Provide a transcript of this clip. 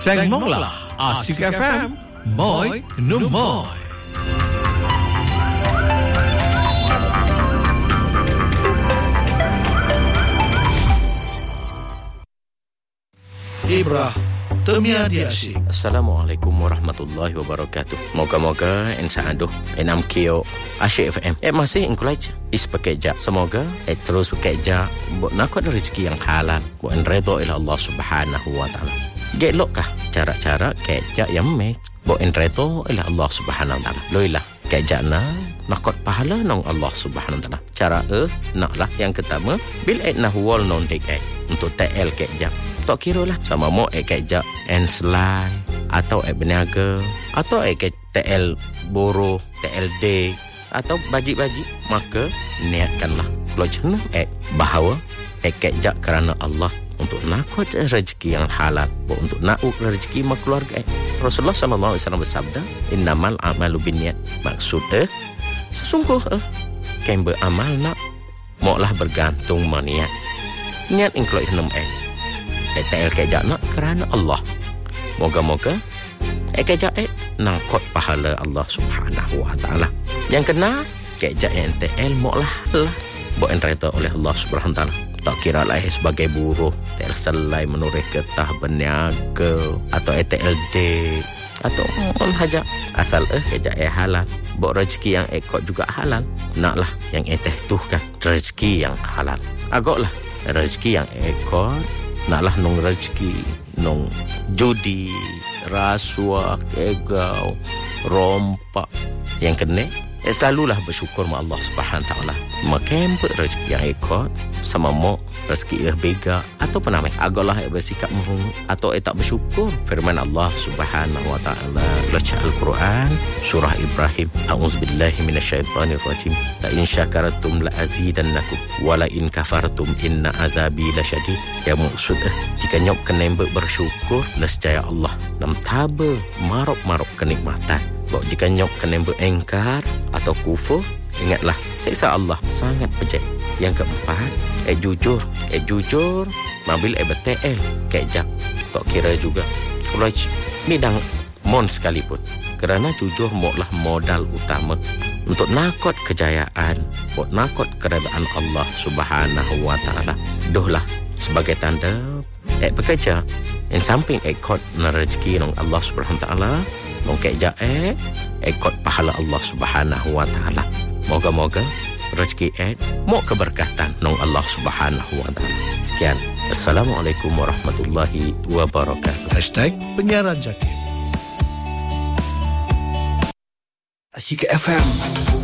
Sang mong lah Asik FM Moi no moi. Ibrah Temia di Asyik. Assalamualaikum warahmatullahi wabarakatuh. Moga-moga insaaduh enam kio Asyik FM. Masih encourage ispakeja. Semoga terus bekerja buat nakut rezeki yang halal, buat redha ila Allah Subhanahu wa taala. Gelokkah cara-cara kerja yang make buat redha ila Allah Subhanahu wa taala. Loilah kerja nakut pahala nang Allah Subhanahu wa taala. Cara naklah yang pertama bil nahwal non tek untuk TL kerja. Tak kira lah sama mau kerja enslai atau berniaga atau TL boro, TLD atau baji-baji, maka niatkanlah kalau jenah bahawa kerja kerana Allah untuk nakut rezeki yang halal, untuk nak rezeki mak keluarga. Rasulullah sallallahu alaihi wasallam bersabda, innamal a'malu binniyat. Maksud sesungguh kan beramal nak maulah bergantung maniat. Niat ingklo ihnom TL kerja nak kerana Allah. Moga-moga kerja nangkut pahala Allah Subhanahu wa taala. Yang kena kerja TL moklah buat reda oleh Allah Subhanahu wa taala. Tak kira lah sebagai buruh, TL selai menurih getah berniaga atau TLD atau haja asal kerja halal. Buat rezeki yang ikut juga halal. Naklah yang tuh kan rezeki yang halal. Agaklah rezeki yang ikut naklah nong rezeki nong judi, rasuah, kegau, rompak yang kena selalulah bersyukur ma Allah Subhanahu wa taala. Makan rezeki yang ikut sama mo rezeki bega atau penamai agalah bersikap murung atau tak bersyukur. Firman Allah Subhanahu wa taala baca Al-Quran surah Ibrahim, a'udzubillahi minasyaitonir rajim, la in syakartum la azidannakum wa la in kafartum inna azabi lasyadid. Ya maksud jika nyok kena bersyukur nescaya Allah nam tabe marok-marok kenikmatan. Bahawa jika nyok kena berengkar atau kufur, ingatlah siksa Allah sangat pejat. Yang keempat, jujur mobil BTL kerja. Tak kira juga kalau ni dang mon sekalipun, kerana jujur moklah modal utama untuk nakut kejayaan, buat nakut keredaan Allah Subhanahu wa taala. Dohlah sebagai tanda bekerja in samping ikut rezeki nang Allah Subhanahu wa taala, nang kerja ikut pahala Allah Subhanahu wa taala. Moga-moga rezeki mau keberkatan nang Allah Subhanahu wa taala. Sekian. Assalamualaikum warahmatullahi wabarakatuh. #penyiaran Zakir. Asyik FM.